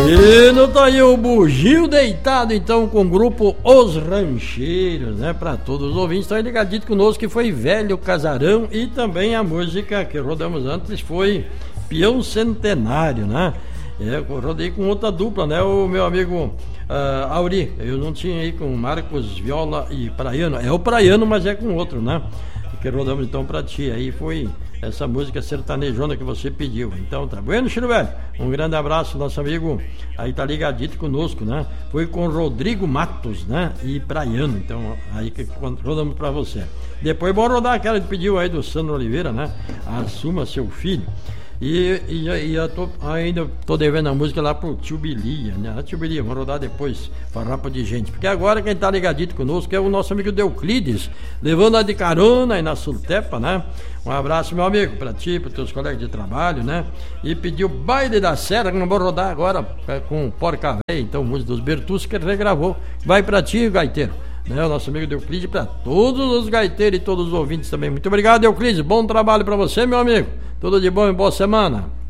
E não tá aí o bugio deitado então com o grupo Os Rancheiros, né? Pra todos os ouvintes, estão aí ligadinhos conosco que foi Velho Casarão e também a música que rodamos antes foi Peão Centenário, né? Eu rodei com outra dupla, né? O meu amigo Auri, eu não tinha aí com Marcos Viola e Praiano, é o Praiano, mas é com outro, né? Que rodamos então pra ti, aí foi essa música sertanejona que você pediu. Então tá bueno, Chiro Velho? Um grande abraço, nosso amigo aí tá ligadito conosco, né? Foi com Rodrigo Matos, né? E Praiano, então aí que rodamos pra você. Depois vamos rodar aquela que pediu aí do Sandro Oliveira, né? Assuma Seu Filho. E eu ainda tô devendo a música lá pro Tio Bilia, né? Tio Bilia, vamos rodar depois, farrapa de gente. Porque agora quem tá ligadito conosco é o nosso amigo Deuclides, levando a de carona aí na Sultepa, né? Um abraço, meu amigo, pra ti, pros teus colegas de trabalho, né? E pediu Baile da Serra, que nós vamos rodar agora com Porca Véia, então, música dos Bertus, que ele regravou. Vai pra ti, gaiteiro. Né, o nosso amigo Deuclides, para todos os gaiteiros e todos os ouvintes também. Muito obrigado, Deuclides. Bom trabalho para você, meu amigo. Tudo de bom e boa semana.